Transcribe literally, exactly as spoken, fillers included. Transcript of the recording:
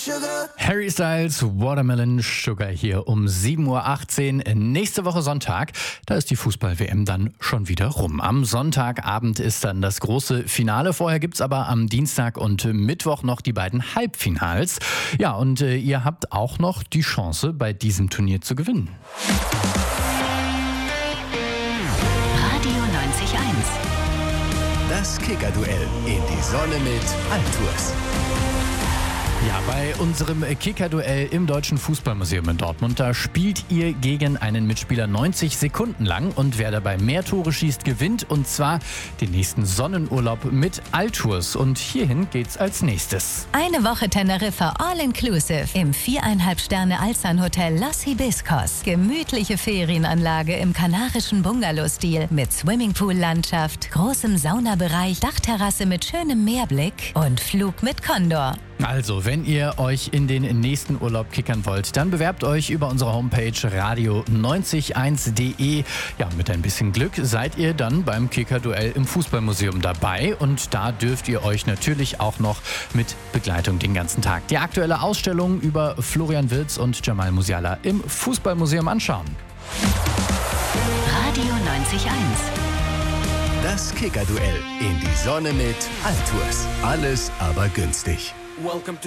Harry Styles, Watermelon Sugar hier um sieben Uhr achtzehn. Nächste Woche Sonntag, da ist die Fußball-W M dann schon wieder rum. Am Sonntagabend ist dann das große Finale. Vorher gibt's aber am Dienstag und Mittwoch noch die beiden Halbfinals. Ja, und äh, ihr habt auch noch die Chance, bei diesem Turnier zu gewinnen. Radio neunzig Komma eins. Das Kicker-Duell in die Sonne mit Altours. Ja, bei unserem Kicker-Duell im Deutschen Fußballmuseum in Dortmund, da spielt ihr gegen einen Mitspieler neunzig Sekunden lang und wer dabei mehr Tore schießt, gewinnt, und zwar den nächsten Sonnenurlaub mit Altours. Und hierhin geht's als nächstes. Eine Woche Teneriffa All-Inclusive im viereinhalb Sterne Alzan-Hotel Los Hibiscos. Gemütliche Ferienanlage im kanarischen Bungalow-Stil mit Swimmingpool-Landschaft, großem Saunabereich, Dachterrasse mit schönem Meerblick und Flug mit Condor. Also, wenn ihr euch in den nächsten Urlaub kickern wollt, dann bewerbt euch über unsere Homepage radio neunzig eins punkt de. Ja, mit ein bisschen Glück seid ihr dann beim Kicker-Duell im Fußballmuseum dabei, und da dürft ihr euch natürlich auch noch mit Begleitung den ganzen Tag die aktuelle Ausstellung über Florian Wirtz und Jamal Musiala im Fußballmuseum anschauen. Radio neunzig Komma eins. Das Kicker-Duell in die Sonne mit Altours. Alles aber günstig. Welcome to